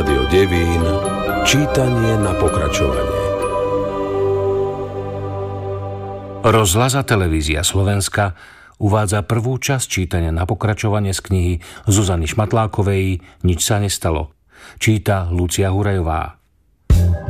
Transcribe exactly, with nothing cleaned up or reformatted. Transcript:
Rádio Devín. Čítanie na pokračovanie. Rozhlas a televízia Slovenska uvádza prvú časť čítania na pokračovanie z knihy Zuzany Šmatlákovej Nič sa nestalo. Číta Lucia Hurajová.